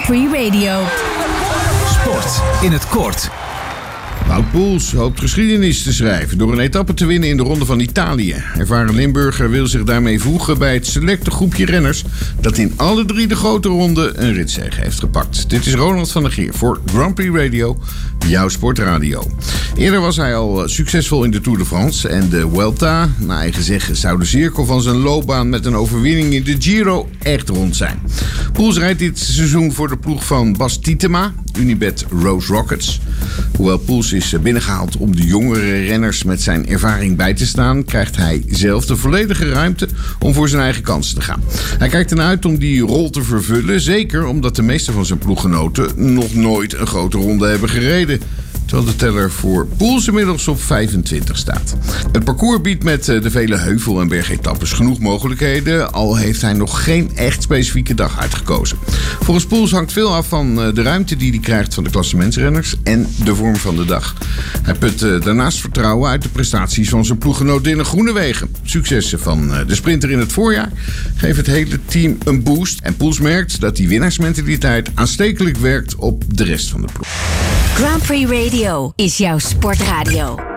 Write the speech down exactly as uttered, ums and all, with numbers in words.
Grand Prix Radio. Sport in het kort. Wout Poels hoopt geschiedenis te schrijven door een etappe te winnen in de Ronde van Italië. Ervaren Limburger wil zich daarmee voegen bij het selecte groepje renners dat in alle drie de grote ronden een ritzege heeft gepakt. Dit is Ronald van der Geer voor Grand Prix Radio, jouw sportradio. Eerder was hij al succesvol in de Tour de France en de Vuelta. Naar eigen zeggen zou de cirkel van zijn loopbaan met een overwinning in de Giro echt rond zijn. Poels rijdt dit seizoen voor de ploeg van Bas Tietema, Unibet Rose Rockets. Hoewel Poels is binnengehaald om de jongere renners met zijn ervaring bij te staan, krijgt hij zelf de volledige ruimte om voor zijn eigen kansen te gaan. Hij kijkt ernaar uit om die rol te vervullen, zeker omdat de meeste van zijn ploeggenoten nog nooit een grote ronde hebben gereden. Terwijl de teller voor Poels inmiddels op vijfentwintig staat. Het parcours biedt met de vele heuvel- en bergetappes genoeg mogelijkheden, al heeft hij nog geen echt specifieke dag uitgekozen. Volgens Poels hangt veel af van de ruimte die hij krijgt van de klassementsrenners en de vorm van de dag. Hij put daarnaast vertrouwen uit de prestaties van zijn ploeggenoot Dylan Groenewegen. Successen van de sprinter in het voorjaar geven het hele team een boost. En Poels merkt dat die winnaarsmentaliteit aanstekelijk werkt op de rest van de ploeg. Grand Prix Radio is jouw sportradio.